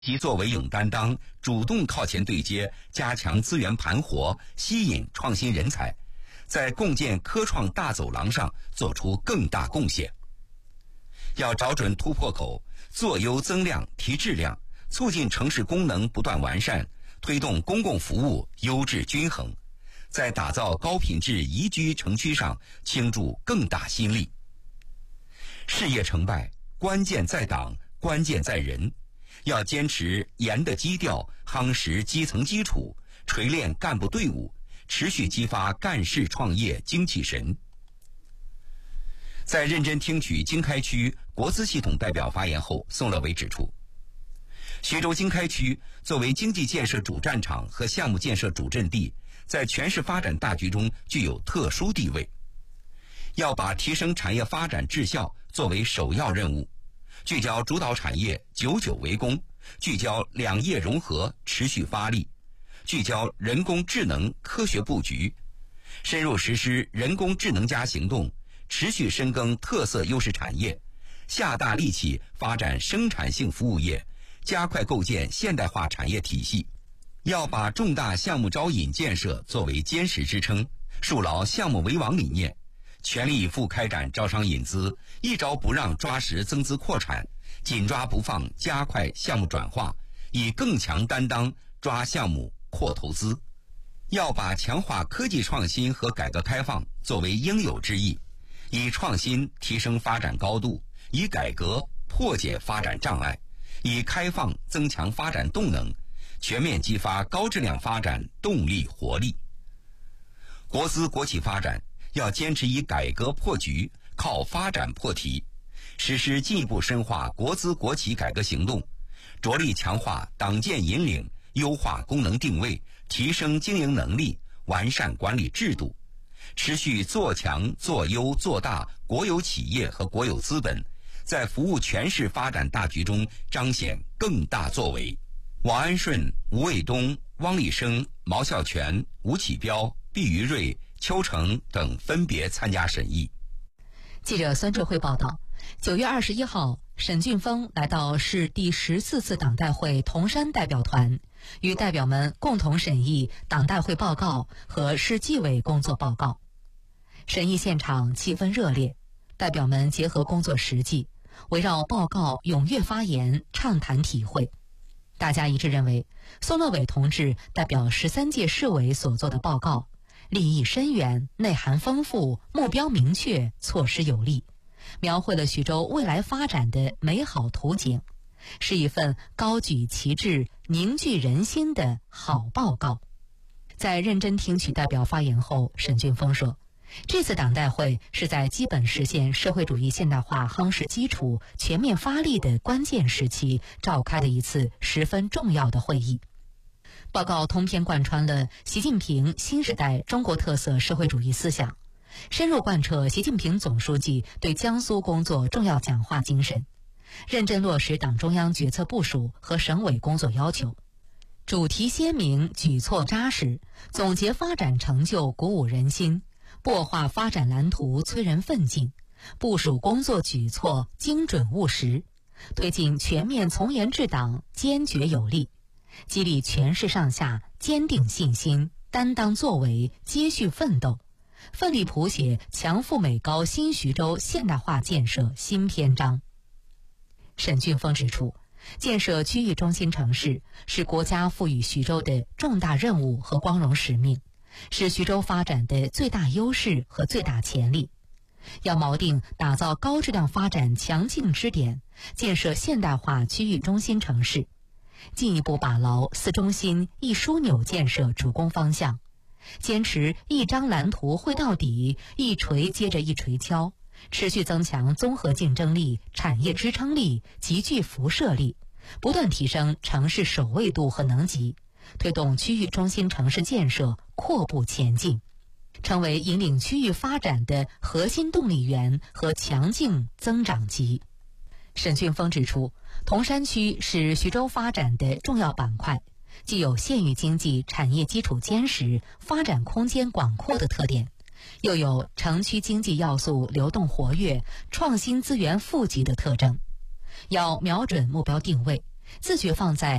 即作为勇担当，主动靠前对接，加强资源盘活，吸引创新人才，在共建科创大走廊上做出更大贡献。要找准突破口，做优增量，提质量，促进城市功能不断完善，推动公共服务优质均衡，在打造高品质宜居城区上倾注更大心力。事业成败，关键在党，关键在人，要坚持严的基调，夯实基层基础，锤炼干部队伍，持续激发干事创业精气神。在认真听取经开区国资系统代表发言后，宋乐伟指出，徐州经开区作为经济建设主战场和项目建设主阵地，在全市发展大局中具有特殊地位，要把提升产业发展质效作为首要任务，聚焦主导产业，久久为功，聚焦两业融合，持续发力，聚焦人工智能科学布局，深入实施人工智能加行动，持续深耕特色优势产业，下大力气发展生产性服务业，加快构建现代化产业体系。要把重大项目招引建设作为坚实支撑，树牢项目为王理念，全力以赴开展招商引资，一招不让抓实增资扩产，紧抓不放加快项目转化，以更强担当抓项目扩投资。要把强化科技创新和改革开放作为应有之义，以创新提升发展高度，以改革破解发展障碍，以开放增强发展动能，全面激发高质量发展动力活力。国资国企发展要坚持以改革破局，靠发展破题，实施进一步深化国资国企改革行动，着力强化党建引领，优化功能定位，提升经营能力，完善管理制度，持续做强做优做大国有企业和国有资本，在服务全市发展大局中彰显更大作为。王安顺、吴卫东、汪立生、毛孝全、吴启标、毕于瑞、邱成等分别参加审议。 记者孙智慧报道，9月21号，沈俊峰来到市第14次党代会铜山代表团，与代表们共同审议党代会报告和市纪委工作报告。审议现场气氛热烈，代表们结合工作实际，围绕报告踊跃发言，畅谈体会。大家一致认为，宋乐伟同志代表13届市委所做的报告，立意深远，内涵丰富，目标明确，措施有力，描绘了徐州未来发展的美好图景，是一份高举旗帜、凝聚人心的好报告。在认真听取代表发言后，沈俊峰说，这次党代会是在基本实现社会主义现代化夯实基础、全面发力的关键时期召开的一次十分重要的会议。报告通篇贯穿了习近平新时代中国特色社会主义思想，深入贯彻习近平总书记对江苏工作重要讲话精神，认真落实党中央决策部署和省委工作要求，主题鲜明，举措扎实，总结发展成就，鼓舞人心，擘画发展蓝图，催人奋进，部署工作举措精准务实，推进全面从严治党，坚决有力，激励全市上下坚定信心，担当作为，接续奋斗，奋力谱写强富美高新徐州现代化建设新篇章。沈俊峰指出，建设区域中心城市是国家赋予徐州的重大任务和光荣使命，是徐州发展的最大优势和最大潜力。要锚定打造高质量发展强劲支点，建设现代化区域中心城市，进一步把牢4中心1枢纽建设主攻方向，坚持一张蓝图绘到底，一锤接着一锤敲，持续增强综合竞争力、产业支撑力、集聚辐射力，不断提升城市首位度和能级，推动区域中心城市建设阔步前进，成为引领区域发展的核心动力源和强劲增长极。沈俊峰指出，铜山区是徐州发展的重要板块，既有县域经济产业基础坚实、发展空间广阔的特点，又有城区经济要素流动活跃、创新资源富集的特征。要瞄准目标定位， 自觉放在